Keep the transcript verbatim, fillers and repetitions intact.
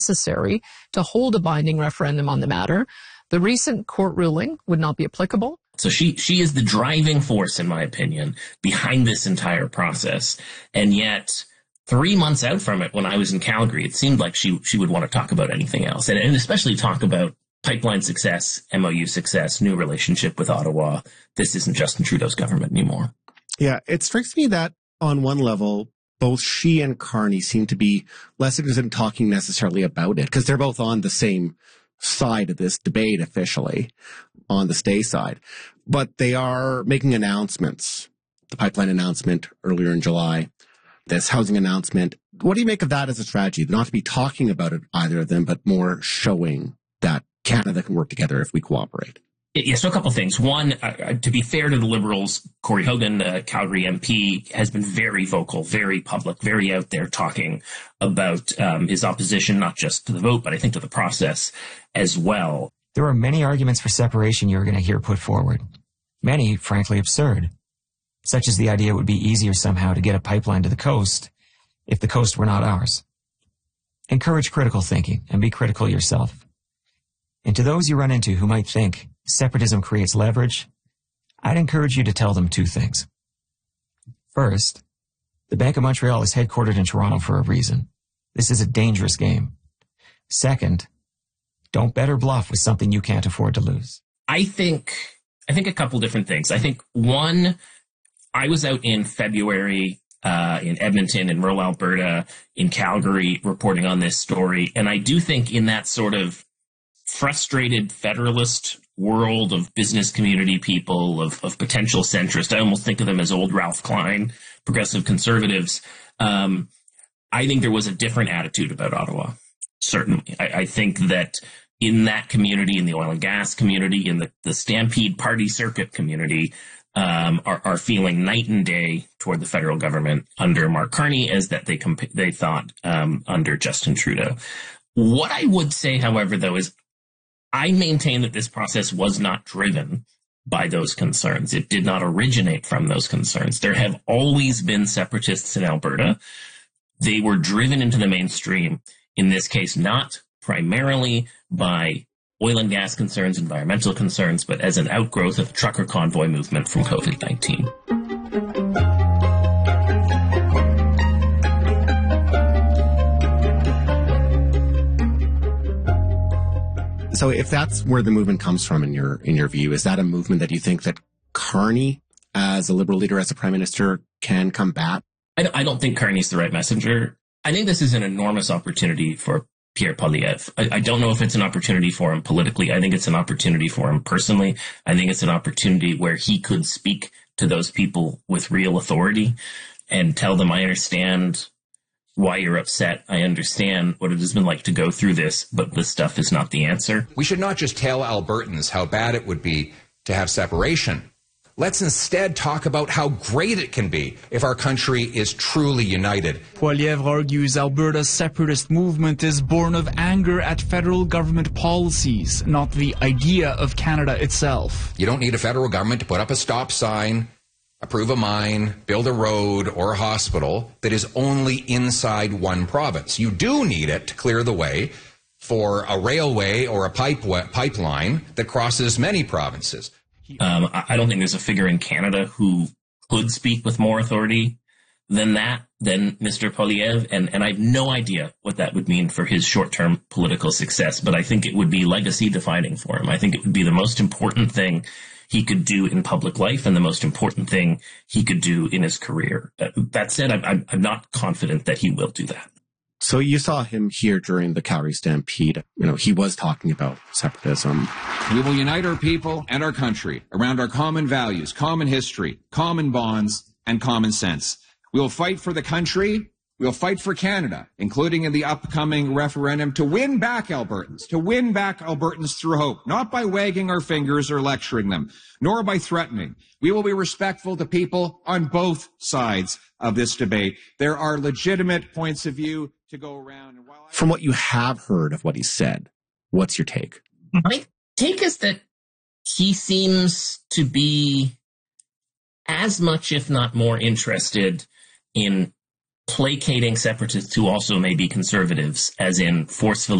necessary to hold a binding referendum on the matter. The recent court ruling would not be applicable. So she she is the driving force, in my opinion, behind this entire process. And yet, three months out from it, when I was in Calgary, it seemed like she she would want to talk about anything else, and, and especially talk about pipeline success, M O U success, new relationship with Ottawa. This isn't Justin Trudeau's government anymore. Yeah, it strikes me that on one level, both she and Carney seem to be less interested in talking necessarily about it, because they're both on the same side of this debate officially, on the stay side. But they are making announcements. The pipeline announcement earlier in July, this housing announcement. What do you make of that as a strategy? Not to be talking about it, either of them, but more showing that Canada can work together if we cooperate. Yeah, so a couple of things. One, uh, to be fair to the Liberals, Corey Hogan, uh, Calgary M P, has been very vocal, very public, very out there talking about um, his opposition, not just to the vote, but I think to the process as well. There are many arguments for separation you're going to hear put forward. Many, frankly, absurd. Such as the idea it would be easier somehow to get a pipeline to the coast if the coast were not ours. Encourage critical thinking and be critical yourself. And to those you run into who might think separatism creates leverage, I'd encourage you to tell them two things. First, the Bank of Montreal is headquartered in Toronto for a reason. This is a dangerous game. Second, don't bet or bluff with something you can't afford to lose. I think, I think a couple different things. I think one, I was out in February uh, in Edmonton, in rural Alberta, in Calgary, reporting on this story. And I do think in that sort of frustrated federalist world of business community people, of, of potential centrists, I almost think of them as old Ralph Klein, progressive conservatives. Um, I think there was a different attitude about Ottawa. Certainly. I, I think that in that community, in the oil and gas community, in the, the Stampede Party circuit community, um, are, are feeling night and day toward the federal government under Mark Carney as that they comp- they thought um, under Justin Trudeau. What I would say, however, though, is I maintain that this process was not driven by those concerns. It did not originate from those concerns. There have always been separatists in Alberta. They were driven into the mainstream, in this case, not primarily by oil and gas concerns, environmental concerns, but as an outgrowth of the trucker convoy movement from COVID nineteen. So if that's where the movement comes from in your in your view, is that a movement that you think that Carney, as a Liberal leader, as a Prime Minister, can combat? I don't, I don't think Carney's the right messenger. I think this is an enormous opportunity for Pierre Poilievre. I, I don't know if it's an opportunity for him politically. I think it's an opportunity for him personally. I think it's an opportunity where he could speak to those people with real authority and tell them, I understand why you're upset. I understand what it has been like to go through this, but this stuff is not the answer. We should not just tell Albertans how bad it would be to have separation. Let's instead talk about how great it can be if our country is truly united. Poilievre argues Alberta's separatist movement is born of anger at federal government policies, not the idea of Canada itself. You don't need a federal government to put up a stop sign, approve a mine, build a road or a hospital that is only inside one province. You do need it to clear the way for a railway or a pipe pipeline that crosses many provinces. Um, I don't think there's a figure in Canada who could speak with more authority than that, than Mister Poilievre, and, and I have no idea what that would mean for his short-term political success, but I think it would be legacy-defining for him. I think it would be the most important thing he could do in public life and the most important thing he could do in his career. Uh, that said, I'm, I'm not confident that he will do that. So you saw him here during the Calgary Stampede. You know, he was talking about separatism. We will unite our people and our country around our common values, common history, common bonds, and common sense. We will fight for the country. We will fight for Canada, including in the upcoming referendum, to win back Albertans, to win back Albertans through hope, not by wagging our fingers or lecturing them, nor by threatening. We will be respectful to people on both sides of this debate. There are legitimate points of view to go around. And while I- From what you have heard of what he said, what's your take? My take is that he seems to be as much, if not more, interested in placating separatists who also may be conservatives, as in forcefully